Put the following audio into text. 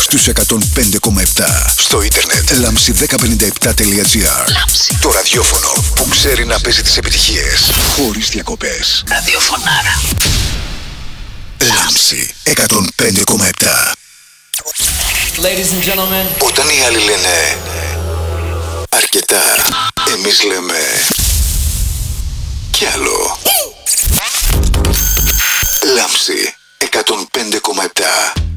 στους 105,7. Στο ίντερνετ lamsi1057.gr. Το ραδιόφωνο που ξέρει να παίζει τις επιτυχίες χωρίς διακοπές. Ραδιοφωνάρα. Λάμψη 105,7. Ladies and gentlemen. Όταν οι άλλοι λένε αρκετά, εμείς λέμε κι άλλο. Λάμψη 105,7.